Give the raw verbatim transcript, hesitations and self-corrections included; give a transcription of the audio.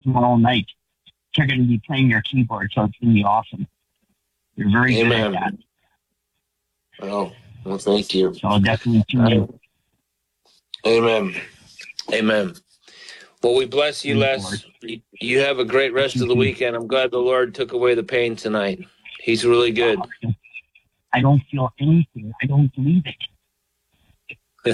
tomorrow night. You're going to be playing your keyboard, so it's going to be awesome. You're very Amen. good at that. Oh, well, thank you. So I'll definitely tune in. Amen. Amen. Well, we bless you, Praise Les. You have a great rest of the too. weekend. I'm glad the Lord took away the pain tonight. He's really good. I don't feel anything. I don't believe it.